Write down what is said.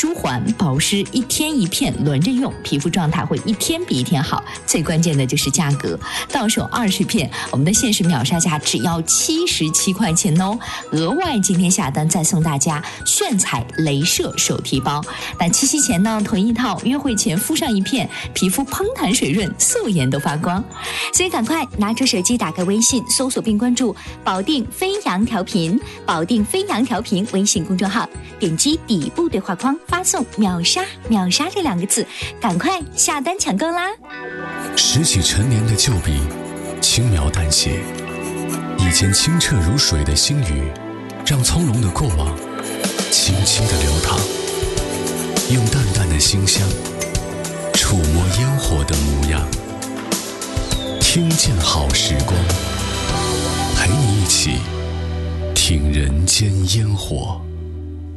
舒缓、保湿，一天一片轮着用，皮肤状态会一天比一天好。最关键的就是价格，到手20片，我们的限时秒杀价只要77块钱哦。额外今天下单再送大家炫彩镭射手提包。那7夕前呢，囤一套，约会前敷上一片，皮肤滂弹水润，素颜都发光。 所以赶快拿出手机，打开微信，搜索并关注保定飞扬调频，保定飞扬调频微信公众号，点击底部对话框发送秒杀秒杀这2个字，赶快下单抢购啦。 拾起陈年的旧笔，轻描淡写，以前清澈如水的星宇，让从容的过往轻轻地流淌，用淡淡的馨香触摸烟火的模样，听见好时光，陪你一起听人间烟火。